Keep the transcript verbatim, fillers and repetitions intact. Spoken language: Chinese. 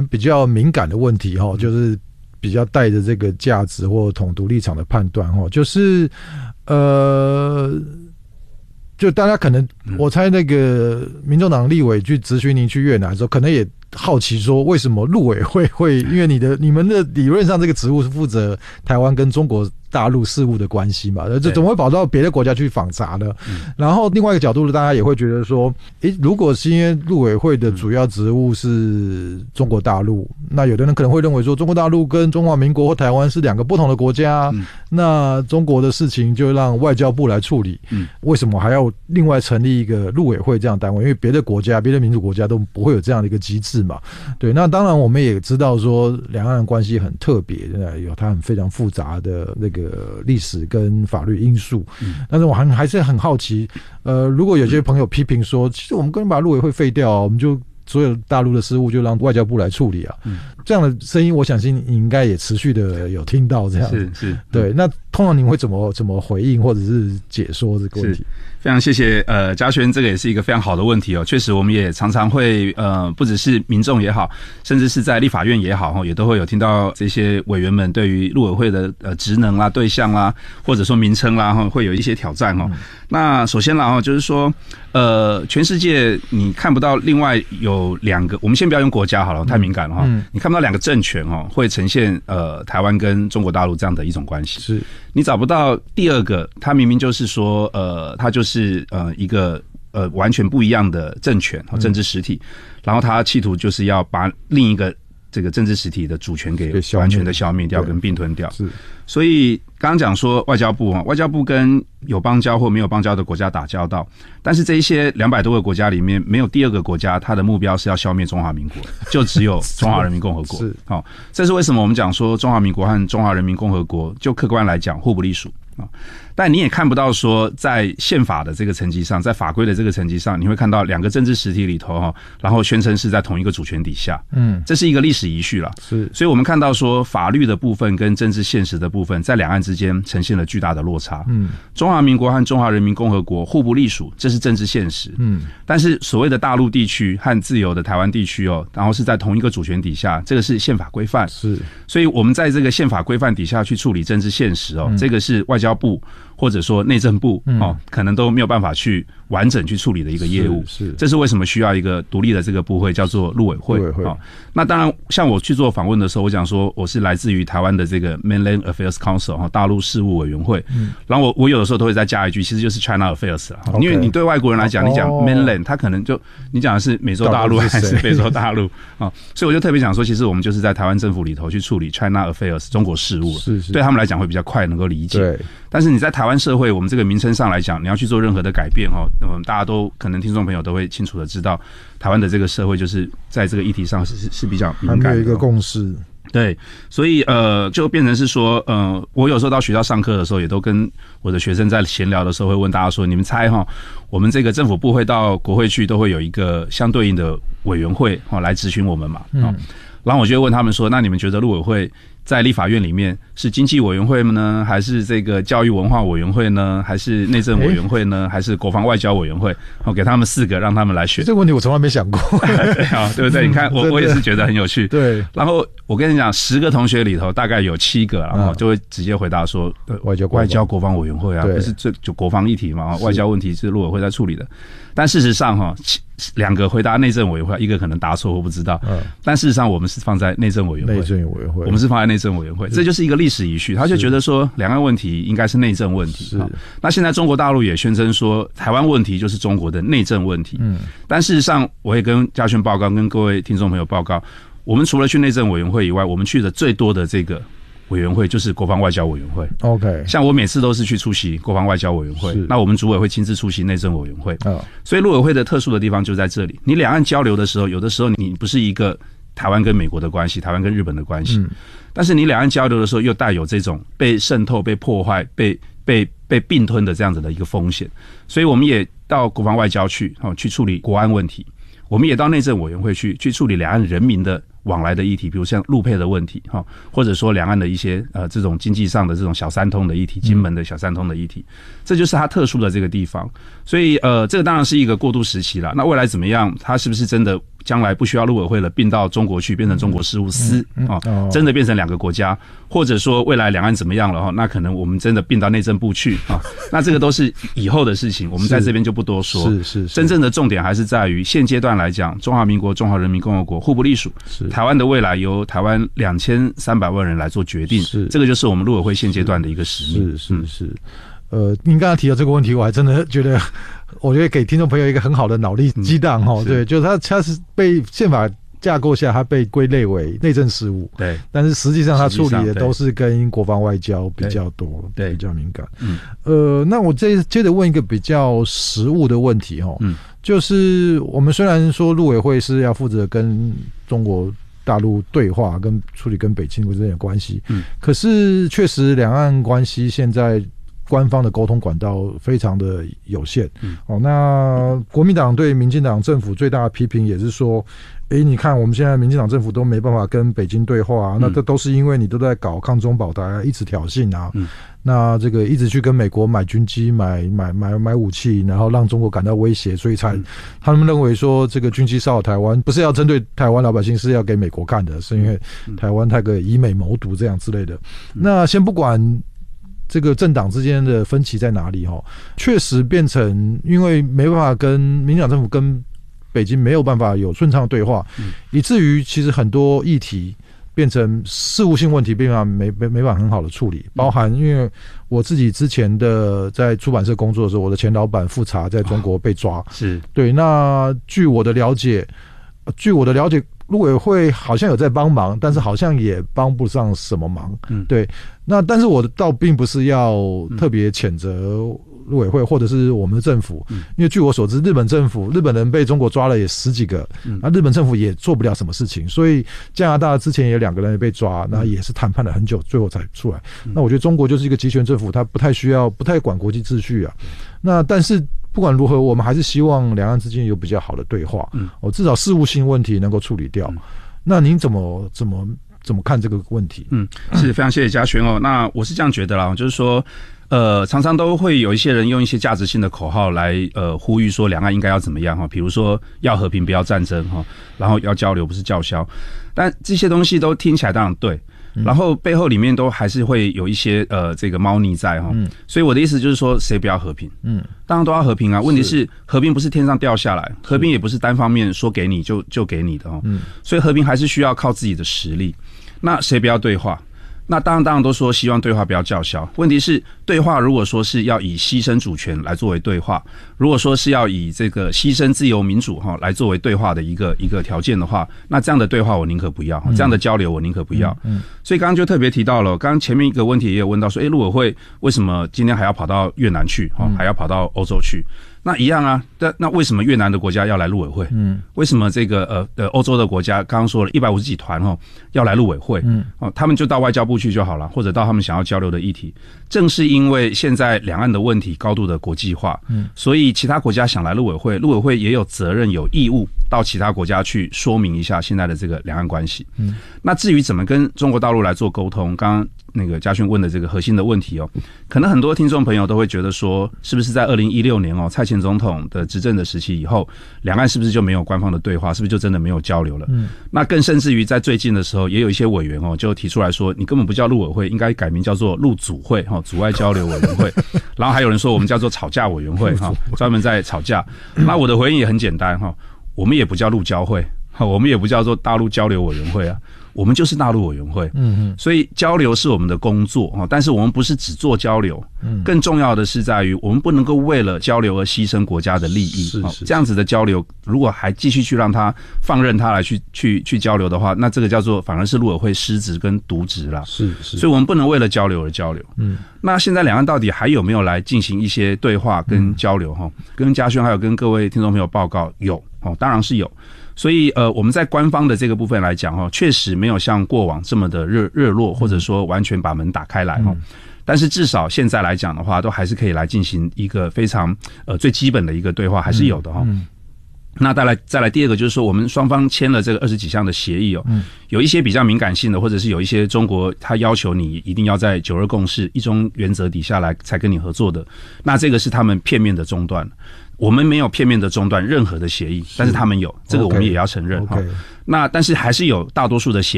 比较敏感的问题哈，就是比较带着这个价值或统独立场的判断哈，就是呃，就大家可能我猜那个民众党立委去质询您去越南的时候，可能也好奇说为什么陆委会会，因为你的你们的理论上这个职务是负责台湾跟中国大陆事务的关系嘛，这怎么会跑到别的国家去访查呢？然后另外一个角度，大家也会觉得说，诶，如果是因为陆委会的主要职务是中国大陆，那有的人可能会认为说，中国大陆跟中华民国或台湾是两个不同的国家，嗯、那中国的事情就让外交部来处理，嗯、为什么还要另外成立一个陆委会这样的单位？因为别的国家、别的民主国家都不会有这样的一个机制嘛。对，那当然我们也知道说，两岸关系很特别，有它很非常复杂的那个历史跟法律因素。嗯、但是我还还是很好奇，呃，如果有些朋友批评说，其实我们根本把陆委会废掉啊，我们就所有大陆的事务就让外交部来处理啊。嗯、这样的声音，我相信你应该也持续的有听到这样。 是是， 对。那通常您会怎么怎么回应或者是解说这个问题？ 非常谢谢呃嘉轩，这个也是一个非常好的问题哦。确实，我们也常常会呃，不只是民众也好，甚至是在立法院也好，也都会有听到这些委员们对于陆委会的呃职能啦、对象啦，或者说名称啦，会有一些挑战哦。嗯、那首先啦，就是说呃，全世界你看不到另外有两个，我们先不要用国家好了，太敏感了哈。嗯、你看不到两个政权哦，会呈现呃台湾跟中国大陆这样的一种关系。 是。 你找不到第二个，它明明就是说，呃，它就是呃一个呃完全不一样的政权和政治实体，嗯、然后它企图就是要把另一个这个政治实体的主权给完全的消灭掉跟并吞掉。是，所以刚刚讲说外交部啊，外交部跟有邦交或没有邦交的国家打交道，但是这一些两百多个国家里面，没有第二个国家，它的目标是要消灭中华民国，就只有中华人民共和国。是，好，这是为什么我们讲说中华民国和中华人民共和国，就客观来讲互不隶属啊。但你也看不到说，在宪法的这个层级上，在法规的这个层级上，你会看到两个政治实体里头哈，然后宣称是在同一个主权底下。嗯，这是一个历史遗绪了。是，所以我们看到说，法律的部分跟政治现实的部分，在两岸之间呈现了巨大的落差。嗯，中华民国和中华人民共和国互不隶属，这是政治现实。嗯，但是所谓的大陆地区和自由的台湾地区哦，然后是在同一个主权底下，这个是宪法规范。是，所以我们在这个宪法规范底下去处理政治现实哦，嗯、这个是外交部或者说内政部哦，可能都没有办法去完整去处理的一个业务。是，是这是为什么需要一个独立的这个部会叫做陆委会。陆委会。哦，那当然，像我去做访问的时候，我讲说我是来自于台湾的这个 Mainland Affairs Council 哈，大陆事务委员会。嗯，然后我我有的时候都会再加一句，其实就是 China Affairs 啦。Okay, 因为你对外国人来讲，你讲 Mainland， 他可能就你讲的是美洲大陆还是非洲大陆啊？所以我就特别讲说，其实我们就是在台湾政府里头去处理 China Affairs 中国事务，是是对他们来讲会比较快能够理解。对，但是你在台湾社会，我们这个名称上来讲，你要去做任何的改变哈，嗯，大家都可能听众朋友都会清楚的知道，台湾的这个社会就是在这个议题上是是是比较敏感的， 还没有一个共识。 对，所以呃，就变成是说，呃，我有时候到学校上课的时候，也都跟我的学生在闲聊的时候，会问大家说，你们猜哈，我们这个政府部会到国会去，都会有一个相对应的委员会哈来质询我们嘛，嗯，然后我就会问他们说，那你们觉得陆委会在立法院里面是经济委员会呢，还是这个教育文化委员会呢，还是内政委员会呢，欸、还是国防外交委员会？我给他们四个，让他们来选。 这个问题我从来没想过， 对啊，对不对？你看我我也是觉得很有趣。 对， 然后我跟你讲，十个同学里头大概有七个，然后就会直接回答说，呃、外交外交国防委员会啊，不是这就国防议题嘛，外交问题是陆委会在处理的。但事实上哈，两个回答内政委员会，一个可能答错或不知道。嗯，但事实上我们是放在内政委员会， 内政委员会， 我们是放在内政委员会，这就是一个历史遗绪。他就觉得说，两岸问题应该是内政问题。是，那现在中国大陆也宣称说，台湾问题就是中国的内政问题。嗯，但事实上，我也跟嘉轩报告，跟各位听众朋友报告，我们除了去内政委员会以外，我们去的最多的这个委员会就是国防外交委员会。OK， 像我每次都是去出席国防外交委员会，那我们主委会亲自出席内政委员会。哦，所以陆委会的特殊的地方就在这里。你两岸交流的时候，有的时候你不是一个台湾跟美国的关系，台湾跟日本的关系，嗯，但是你两岸交流的时候，又带有这种被渗透、被破坏、被被被并吞的这样子的一个风险。所以我们也到国防外交去，哦，去处理国安问题。我们也到内政委员会去去处理两岸人民的往来的议题，比如像陆配的问题，或者说两岸的一些呃这种经济上的这种小三通的议题，金门的小三通的议题，这就是它特殊的这个地方。所以呃，这个当然是一个过渡时期啦。那未来怎么样？它是不是真的将来不需要陆委会了，并到中国去，变成中国事务司啊、嗯哦，真的变成两个国家，或者说未来两岸怎么样了哈，那可能我们真的并到内政部去啊，那这个都是以后的事情，我们在这边就不多说。 是 是, 是, 是， 真正的重点还是在于现阶段来讲，中华民国、中华人民共和国互不隶属， 是台湾的未来由台湾两千三百万人来做决定，是这个就是我们陆委会现阶段的一个使命。 是是是。嗯呃，您刚才提到这个问题，我还真的觉得，我觉得给听众朋友一个很好的脑力激荡哈、嗯。对，就是他他是被宪法架构下，他被归类为内政事务，对，但是实际上他处理的都是跟国防外交比较多，对，比较敏感。嗯，呃，那我接接着问一个比较实务的问题哈，嗯，就是我们虽然说陆委会是要负责跟中国大陆对话，跟处理跟北京之间的关系，嗯，可是确实两岸关系现在官方的沟通管道非常的有限，嗯，哦，那国民党对民进党政府最大的批评也是说，诶，你看我们现在民进党政府都没办法跟北京对话、啊嗯、那这都是因为你都在搞抗中保台，一直挑衅啊，嗯，那这个一直去跟美国买军机、买买买买武器，然后让中国感到威胁，所以才、嗯、他们认为说这个军机骚扰台湾不是要针对台湾老百姓，是要给美国看的，是因为台湾太个以美谋独这样之类的。嗯、那先不管这个政党之间的分歧在哪里哈，确实变成因为没办法跟民进党政府跟北京没有办法有顺畅的对话，嗯、以至于其实很多议题变成事务性问题，并没没没办法很好的处理。包含因为我自己之前的在出版社工作的时候，我的前老板复查在中国被抓，哦、是对。那据我的了解，据我的了解。陆委会好像有在帮忙，但是好像也帮不上什么忙。嗯，对。那但是我倒并不是要特别谴责陆委会或者是我们的政府，嗯、因为据我所知，日本政府日本人被中国抓了也十几个，嗯、那日本政府也做不了什么事情。所以加拿大之前也有两个人也被抓，那也是谈判了很久，最后才出来。嗯、那我觉得中国就是一个集权政府，它不太需要，不太管国际秩序啊。那但是。不管如何，我们还是希望两岸之间有比较好的对话，嗯，哦，至少事务性问题能够处理掉。嗯、那您怎么怎么怎么看这个问题？嗯， 是非常谢谢嘉轩哦。那我是这样觉得啦，就是说，呃，常常都会有一些人用一些价值性的口号来呃呼吁说两岸应该要怎么样哈，比如说要和平不要战争哈，然后要交流不是叫嚣，但这些东西都听起来当然对。然后背后里面都还是会有一些呃这个猫腻在哈，嗯、所以我的意思就是说，谁不要和平？嗯，当然都要和平啊。问题是和平不是天上掉下来，和平也不是单方面说给你就就给你的哦。嗯，所以和平还是需要靠自己的实力。那谁不要对话？那当然当然都说希望对话不要叫嚣，问题是对话如果说是要以牺牲主权来作为对话，如果说是要以这个牺牲自由民主哈来作为对话的一个一个条件的话，那这样的对话我宁可不要，这样的交流我宁可不要。嗯，所以刚刚就特别提到了，刚刚前面一个问题也有问到说，诶，陆委会为什么今天还要跑到越南去，哈，还要跑到欧洲去？那一样啊，那那为什么越南的国家要来陆委会？嗯，为什么这个呃呃欧洲的国家刚刚说了一百五十几团哦要来陆委会？嗯，哦，他们就到外交部去就好了，或者到他们想要交流的议题。正是因为现在两岸的问题高度的国际化，嗯，所以其他国家想来陆委会，陆委会也有责任有义务到其他国家去说明一下现在的这个两岸关系。嗯，那至于怎么跟中国大陆来做沟通，刚刚那个嘉轩问的这个核心的问题哦，可能很多听众朋友都会觉得说，是不是在二零一六年哦，蔡前总统的执政的时期以后，两岸是不是就没有官方的对话，是不是就真的没有交流了？嗯，那更甚至于在最近的时候，也有一些委员哦，就提出来说，你根本不叫陆委会，应该改名叫做陆阻会哈，阻碍交流委员会。然后还有人说我们叫做吵架委员会哈，专门在吵架。那我的回应也很简单哈，我们也不叫陆交会，我们也不叫做大陆交流委员会啊。我们就是大陆委员会，嗯嗯，所以交流是我们的工作，但是我们不是只做交流，嗯，更重要的是在于我们不能够为了交流而牺牲国家的利益，是是，这样子的交流，如果还继续去让他放任他来去去去交流的话，那这个叫做反而是陆委会失职跟渎职啦，是是，所以我们不能为了交流而交流，嗯，那现在两岸到底还有没有来进行一些对话跟交流？哈、嗯，跟嘉轩还有跟各位听众朋友报告，有哦，当然是有。所以呃，我们在官方的这个部分来讲哈，确实没有像过往这么的热热络，或者说完全把门打开来哈。但是至少现在来讲的话，都还是可以来进行一个非常呃最基本的一个对话，还是有的哈。那再来再来第二个就是说，我们双方签了这个二十几项的协议哦，有一些比较敏感性的，或者是有一些中国他要求你一定要在九二共识一中原则底下来才跟你合作的，那这个是他们片面的中断。 我们没有片面的中断任何的协议，但是他们有，这个我们也要承认哈。那但是还是有大多数的协